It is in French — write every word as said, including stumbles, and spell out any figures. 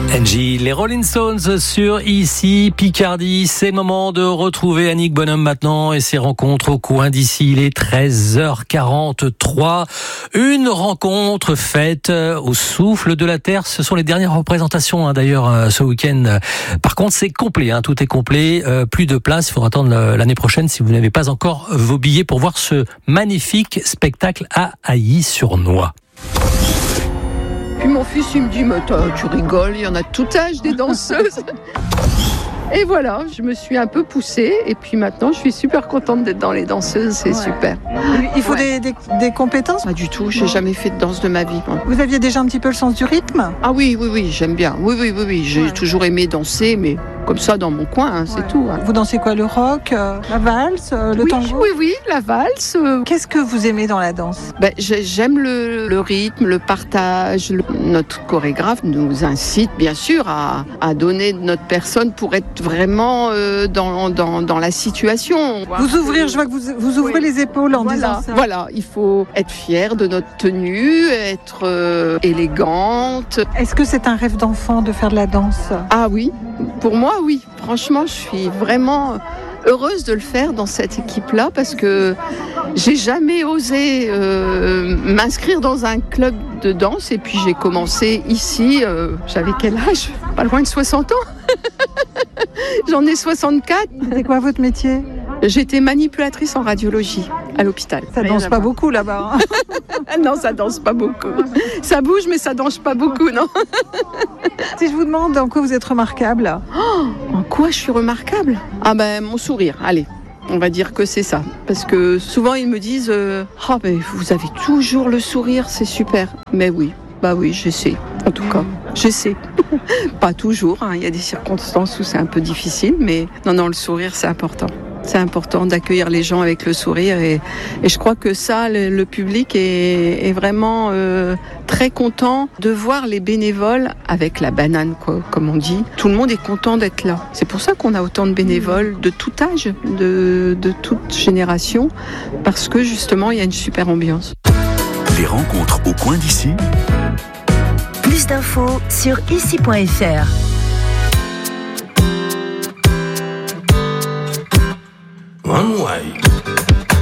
Angie, les Rolling Stones sur Ici Picardie. C'est le moment de retrouver Annick Bonhomme maintenant et ses rencontres au coin d'ici. Il est treize heures quarante-trois. Une rencontre faite au Souffle de la Terre. Ce sont les dernières représentations hein, d'ailleurs ce week-end. Par contre, c'est complet, hein, tout est complet. Euh, plus de place. Il faudra attendre l'année prochaine si vous n'avez pas encore vos billets pour voir ce magnifique spectacle à Ailly-sur-Noix. Puis mon fils, il me dit, mais tu rigoles, il y en a de tout âge des danseuses. Et voilà, je me suis un peu poussée et puis maintenant je suis super contente d'être dans les danseuses, c'est ouais. super. Il faut ouais. des, des, des compétences ? Pas du tout, j'ai non. jamais fait de danse de ma vie. Moi. Vous aviez déjà un petit peu le sens du rythme ? Ah oui, oui, oui, j'aime bien. Oui, oui, oui, oui. j'ai ouais. toujours aimé danser, mais comme ça dans mon coin, hein, c'est ouais. tout. Hein. Vous dansez quoi, le rock, euh, la valse, euh, le oui, tango ? Oui, oui, la valse. Euh... Qu'est-ce que vous aimez dans la danse ? ben, J'aime le, le rythme, le partage. Le... Notre chorégraphe nous incite bien sûr à, à donner notre personne pour être vraiment euh, dans, dans, dans la situation. Vous ouvrir, je vois que vous, vous ouvrez oui. les épaules en voilà, disant ça. Voilà, il faut être fier de notre tenue, être euh, élégante. Est-ce que c'est un rêve d'enfant de faire de la danse ? Ah oui, pour moi oui. Franchement, je suis vraiment heureuse de le faire dans cette équipe-là parce que j'ai jamais osé euh, m'inscrire dans un club de danse et puis j'ai commencé ici, euh, j'avais quel âge ? Pas loin de soixante ans. J'en ai soixante-quatre. C'est quoi votre métier ? J'étais manipulatrice en radiologie à l'hôpital. Ça danse pas beaucoup là-bas. Hein. Non, ça danse pas beaucoup. Ça bouge, mais ça danse pas beaucoup, non. Si je vous demande en quoi vous êtes remarquable ? Oh, en quoi je suis remarquable ? Ah ben, mon sourire, allez. On va dire que c'est ça. Parce que souvent, ils me disent euh, « Oh, ben, vous avez toujours le sourire, c'est super. » Mais oui, bah oui, j'essaie. En tout cas, j'essaie. Pas toujours, hein. Il y a des circonstances où c'est un peu difficile, mais non, non, le sourire, c'est important. C'est important d'accueillir les gens avec le sourire et, et je crois que ça, le, le public est, est vraiment euh, très content de voir les bénévoles avec la banane, quoi, comme on dit. Tout le monde est content d'être là. C'est pour ça qu'on a autant de bénévoles de tout âge, de, de toute génération, parce que justement, il y a une super ambiance. Les rencontres au coin d'ici. Plus d'infos sur ici point f r. One way.